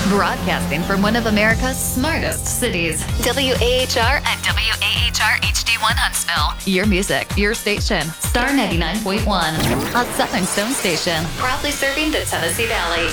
Broadcasting from one of America's smartest cities. WAHR and WAHR HD1 Huntsville. Your music, your station. Star 99.1. A Southern Stone station. Proudly serving the Tennessee Valley.